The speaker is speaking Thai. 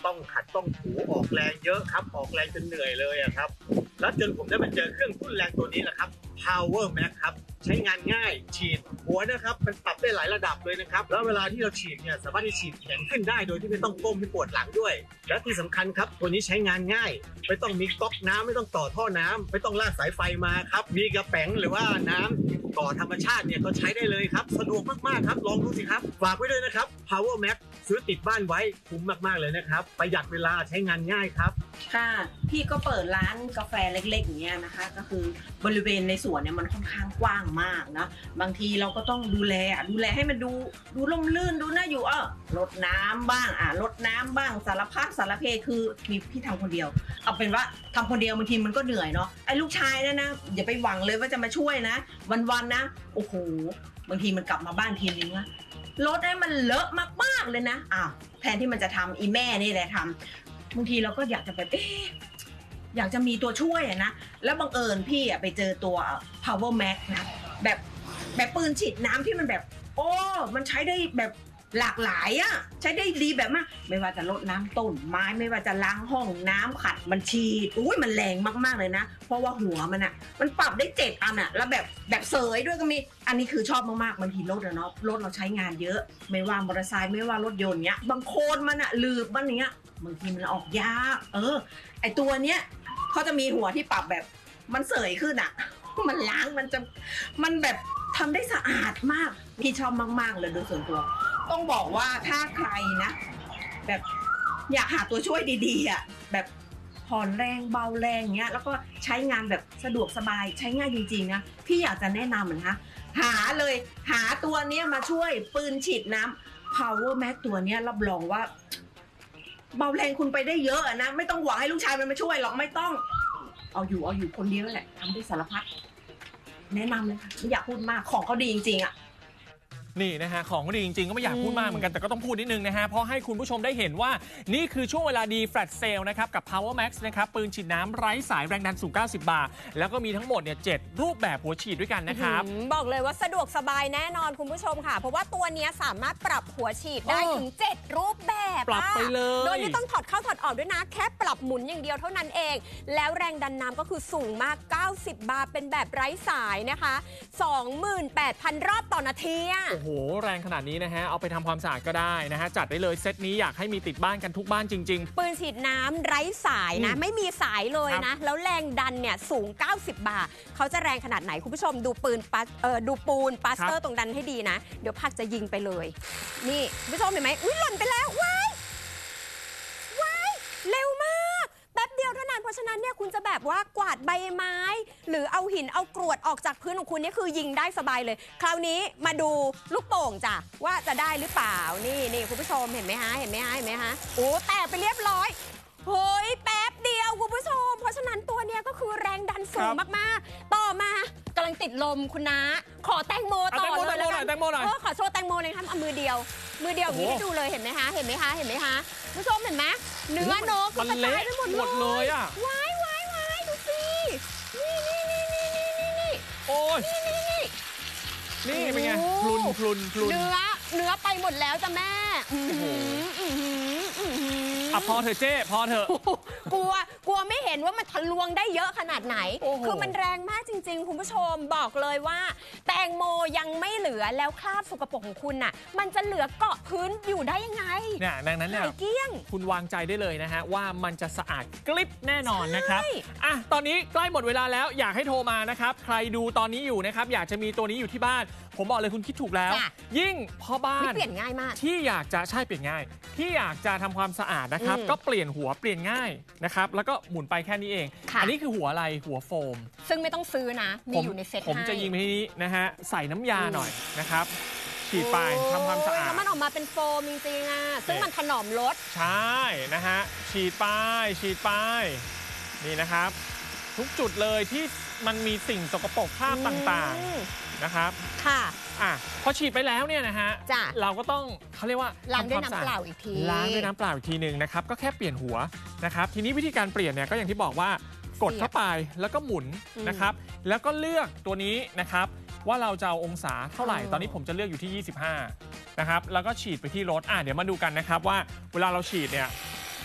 ต้องขัดต้องถูออกแรงเยอะครับออกแรงจนเหนื่อยเลยครับแล้วจนผมได้มาเจอเครื่องทุ่นแรงตัวนี้แหละครับ Power Max ครับใช้งานง่ายฉีดหัวนะครับมันปรับได้หลายระดับเลยนะครับแล้วเวลาที่เราฉีดเนี่ยสามารถที่ฉีดแข็งขึ้นได้โดยที่ไม่ต้องก้มไม่ปวดหลังด้วยและที่สำคัญครับตัวนี้ใช้งานง่ายไม่ต้องมีก๊อกน้ำไม่ต้องต่อท่อน้ำไม่ต้องลากสายไฟมาครับมีกระแป๋งหรือว่าน้ำต่อธรรมชาติเนี่ยก็ใช้ได้เลยครับสะดวกมากๆครับลองดูสิครับฝากไว้ด้วยนะครับ Power Max ซื้อติดบ้านไว้คุ้มมากๆเลยนะครับประหยัดเวลาใช้งานง่ายครับค่ะพี่ก็เปิดร้านกาแฟเล็กๆอย่างเงี้ยนะคะก็คือบริเวณในสวนเนี่ยมันค่อนข้างกว้างมากนะบางทีเราก็ต้องดูแลให้มันดูร่มรื่นดูน่าอยู่รดน้ำบ้างรดน้ำบ้างสารพัดสารเพคือมีพี่ทำคนเดียวเอาเป็นว่าทำคนเดียวบางทีมันก็เหนื่อยเนาะไอ้ลูกชายนะอย่าไปหวังเลยว่าจะมาช่วยนะวันๆนะโอ้โหบางทีมันกลับมาบ้านทีนึงนะรถให้มันเลอะมากๆเลยนะแทนที่มันจะทำอีแม่นี่แหละทำบางทีเราก็อยากจะแบบอยากจะมีตัวช่วยนะแล้วบังเอิญพี่ไปเจอตัว Power Max นะแบบปืนฉีดน้ำที่มันแบบมันใช้ได้แบบหลากหลายใช้ได้ดีแบบมากไม่ว่าจะรดน้ำต้นไม้ไม่ว่าจะล้างห้องน้ำขัดมันฉีดมันแรงมากๆเลยนะเพราะว่าหัวมันปรับได้7 อันแล้วแบบเสยด้วยก็มีอันนี้คือชอบมากๆบางทีรถเนาะรถเราใช้งานเยอะไม่ว่ามอเตอร์ไซค์ไม่ว่ารถยนต์เนี้ยบางโคนมันลืบมันเนี้ยบางทีมันออกยากไอตัวเนี้ยเขาจะมีหัวที่ปรับแบบมันเสยขึ้นมันล้างมันแบบทำได้สะอาดมากพี่ชอบมากๆเลยโดยส่วนตัวต้องบอกว่าถ้าใครนะแบบอยากหาตัวช่วยดีๆแบบผ่อนแรงเบาแรงเงี้ยแล้วก็ใช้งานแบบสะดวกสบายใช้ง่ายจริงๆนะพี่อยากจะแนะนำเหมือนกันหาตัวเนี้ยมาช่วยปืนฉีดน้ำ Power Max ตัวเนี้ยรับรองว่าเบาแรงคุณไปได้เยอะนะไม่ต้องหวังให้ลูกชายมันมาช่วยหรอกไม่ต้องเอาอยู่คนเดียวแหละทำได้สารพัดแนะนำเลยค่ะไม่อยากพูดมากของเขาดีจริงๆนี่นะฮะของดีจริงๆก็ไม่อยากพูดมากเหมือนกันแต่ก็ต้องพูดนิดนึงนะฮะเพราะให้คุณผู้ชมได้เห็นว่านี่คือช่วงเวลาดีแฟลชเซลนะครับกับ Power Max นะครับปืนฉีดน้ำไร้สายแรงดันสูง90 บาร์แล้วก็มีทั้งหมดเนี่ย7รูปแบบหัวฉีดด้วยกันนะครับบอกเลยว่าสะดวกสบายแน่นอนคุณผู้ชมค่ะเพราะว่าตัวนี้สามารถปรับหัวฉีดได้ถึง7รูปแบบปรับไปเลยโดยไม่ต้องถอดเข้าถอดออกด้วยนะแค่ปรับหมุนอย่างเดียวเท่านั้นเองแล้วแรงดันน้ำก็คือสูงมาก90 บาร์เป็นแบบไร้สายนะคะ 28,000 รอบต่อนาทีโอ้โหแรงขนาดนี้นะฮะเอาไปทำความสะอาดก็ได้นะฮะจัดได้เลยเซตนี้อยากให้มีติดบ้านกันทุกบ้านจริงๆปืนฉีดน้ำไร้สายนะไม่มีสายเลยนะแล้วแรงดันเนี่ยสูง90 บาร์เขาจะแรงขนาดไหนคุณผู้ชมดูดูปูนปัสเตอร์ตรงดันให้ดีนะเดี๋ยวผักจะยิงไปเลยนี่คุณผู้ชมเห็นไหมหล่นไปแล้วว้ายเร็วมากแป๊บเดียวเท่านั้นเพราะฉะนั้นเนี่ยคุณจะแบบว่ากวาดใบไม้หรือเอาหินเอากรวดออกจากพื้นของคุณนี่คือยิงได้สบายเลยคราวนี้มาดูลูกโป่งจ้ะว่าจะได้หรือเปล่านี่คุณผู้ชมเห็นไหมฮะโอ้แตกไปเรียบร้อยเฮ้ยแป๊บเดียวคุณผู้ชมเพราะฉะนั้นตัวเนี้ยก็คือแรงดันสูงมากๆต่อมากำลังติดลมคุณนะขอแตงโมต่อเลยแล้วกันขอโชว์แตงโมเลยครับเอามือเดียวอย่างนี้ให้ดูเลยเห็นไหมคะผู้ชมเห็นไหมเนื้อนกมันเละไปหมดเลยว้ายดูสินี่โอ้ยนี่เป็นไงพลุนเนื้อไปหมดแล้วจ้ะแม่พอเถอะเจ้พอเถอะกลัวไม่เห็นว่ามันทะลวงได้เยอะขนาดไหนคือมันแรงมากจริงๆคุณผู้ชมบอกเลยว่าแตงโมยังไม่เหลือแล้วคราบสกปรกของคุณน่ะมันจะเหลือเกาะพื้นอยู่ได้ยังไงเนี่ยดังนั้นเนี่ยเกี้ยงคุณวางใจได้เลยนะฮะว่ามันจะสะอาดกริบแน่นอนนะครับตอนนี้ใกล้หมดเวลาแล้วอยากให้โทรมานะครับใครดูตอนนี้อยู่นะครับอยากจะมีตัวนี้อยู่ที่บ้านผมบอกเลยคุณคิดถูกแล้วยิ่งพ่อบ้านเปลี่ยนง่ายมากที่อยากจะเปลี่ยนง่ายที่อยากจะทำความสะอาดนะครับก็เปลี่ยนหัวเปลี่ยนง่ายนะครับแล้วก็หมุนไปแค่นี้เองอันนี้คือหัวอะไรหัวโฟมซึ่งไม่ต้องซื้อนะมีอยู่ในเซ็ตผมจะยิงไปที่นี้นะฮะใส่น้ำยาหน่อยนะครับฉีดไปทำความสะอาดแล้วมันออกมาเป็นโฟมจริงๆซึ่งมันถนอมรสใช่นะฮะฉีดไปนี่นะครับทุกจุดเลยที่มันมีสิ่งสกปรกคราบต่างๆนะครับค่ะพอฉีดไปแล้วเนี่ยนะฮะเราก็ต้องเขาเรียกว่าล้างด้วยน้ำเปล่าอีกทีนึงนะครับก็แค่เปลี่ยนหัวนะครับทีนี้วิธีการเปลี่ยนเนี่ยก็อย่างที่บอกว่ากดเข้าไปแล้วก็หมุนนะครับแล้วก็เลือกตัวนี้นะครับว่าเราจะเอาองศาเท่าไหร่ตอนนี้ผมจะเลือกอยู่ที่25นะครับแล้วก็ฉีดไปที่รถเดี๋ยวมาดูกันนะครับว่าเวลาเราฉีดเนี่ย